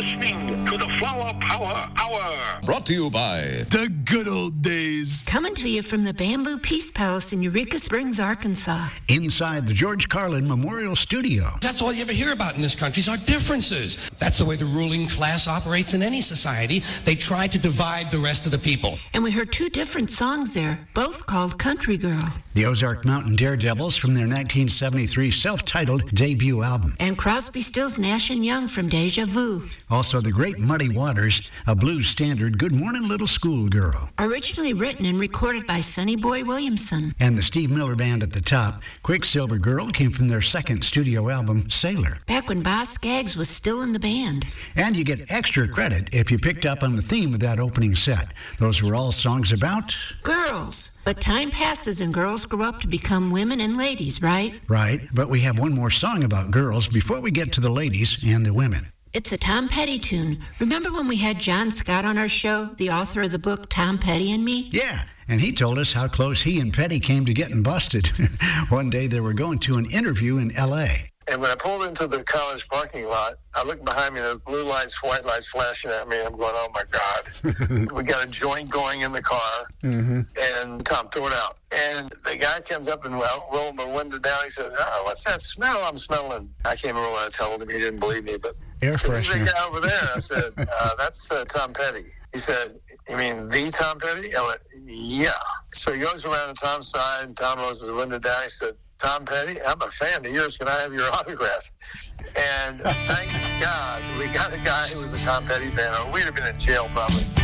listening to the Flower Power Hour. Brought to you by The Good Old Days. Coming to you from the Bamboo Peace Palace in Eureka Springs, Arkansas. Inside the George Carlin Memorial Studio. That's all you ever hear about in this country is our differences. That's the way the ruling class operates in any society. They try to divide the rest of the people. And we heard two different songs there, both called Country Girl. The Ozark Mountain Daredevils from their 1973 self-titled debut album. And Crosby, Stills, Nash & Young from Deja Vu. Also the great Muddy Waters, a blues standard, Good Morning Little Schoolgirl. Originally written and recorded by Sonny Boy Williamson. And the Steve Miller Band at the top, Quicksilver Girl, came from their second studio album, Sailor. Back when Boz Scaggs was still in the band. And you get extra credit if you picked up on the theme of that opening set. Those were all songs about... girls. But time passes and girls grow up to become women and ladies, right? Right, but we have one more song about girls before we get to the ladies and the women. It's a Tom Petty tune. Remember when we had John Scott on our show, the author of the book Tom Petty and Me? Yeah, and he told us how close he and Petty came to getting busted. One day they were going to an interview in L.A. And when I pulled into the college parking lot, I looked behind me, and there's blue lights, white lights flashing at me. I'm going, oh, my God. We got a joint going in the car, and Tom threw it out. And the guy comes up and rolled the window down. He said, oh, what's that smell I'm smelling? I can't remember what I told him. He didn't believe me. But air who's freshener. the guy over there? I said, that's Tom Petty. He said, you mean the Tom Petty? I went, yeah. So he goes around to Tom's side, and Tom rolls the window down. He said, Tom Petty, I'm a fan of yours. Can I have your autograph? And thank God we got a guy who was a Tom Petty fan, or we'd have been in jail probably.